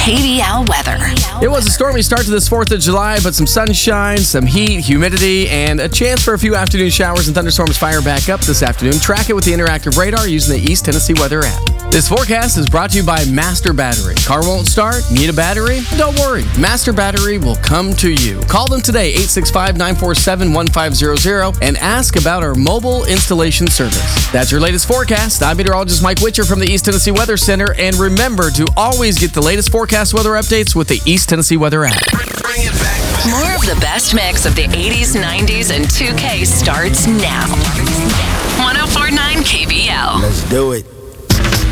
KBL weather. It was a stormy start to this 4th of July, but some sunshine, some heat, humidity, and a chance for a few afternoon showers and thunderstorms fire back up this afternoon. Track it with the interactive radar using the East Tennessee Weather app. This forecast is brought to you by Master Battery. Car won't start? Need a battery? Don't worry. Master Battery will come to you. Call them today, 865-947-1500, and ask about our mobile installation service. That's your latest forecast. I'm meteorologist Mike Witcher from the East Tennessee Weather Center. And remember to always get the latest forecast weather updates with the East Tennessee Weather app. Bring it back. More of the best mix of the 80s, 90s, and 2K starts now. 104.9 KBL. Let's do it.